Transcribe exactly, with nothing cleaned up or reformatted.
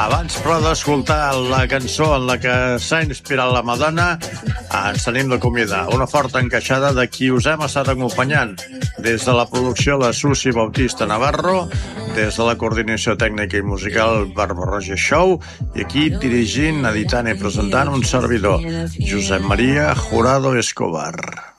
Abans, però, d'escoltar la cançó en la que s'ha inspirat la Madonna, ens tenim d'acomiadar. Una forta encaixada de qui us hem estat acompanyant. Des de la producció, la Susi Bautista Navarro, des de la coordinació tècnica i musical, Barbarroja Show, i aquí dirigint, editant i presentant un servidor, Josep Maria Jurado Escobar.